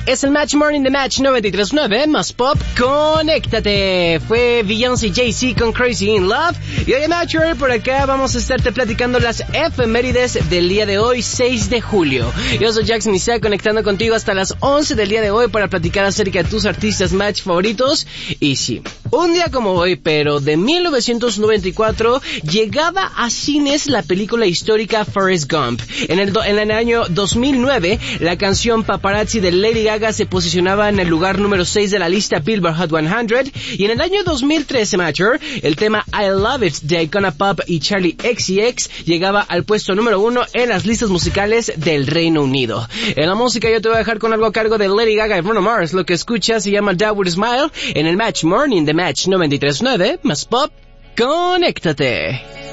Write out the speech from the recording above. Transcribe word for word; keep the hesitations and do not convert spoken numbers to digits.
Es el Match Morning de Match noventa y tres punto nueve, más pop, conéctate. Fue Beyoncé y Jay-Z con Crazy in Love. Y hoy en Match Morning por acá vamos a estarte platicando las efemérides del día de hoy, seis de julio. Yo soy Jackson Isaac, conectando contigo hasta las once del día de hoy para platicar acerca de tus artistas Match favoritos. Y sí, un día como hoy, pero de mil novecientos noventa y cuatro, llegaba a cines la película histórica Forrest Gump. En el, do, en el año dos mil nueve, la canción Paparazzi de Lady Gaga se posicionaba en el lugar número seis de la lista Billboard Hot cien, y en el año dos mil trece, Matcher, el tema I Love It de Icona Pop y Charlie X C X llegaba al puesto número uno en las listas musicales del Reino Unido. En la música yo te voy a dejar con algo a cargo de Lady Gaga y Bruno Mars. Lo que escuchas se llama That Would Smile en el Match Morning de Match noventa y tres punto nueve, más pop, conéctate.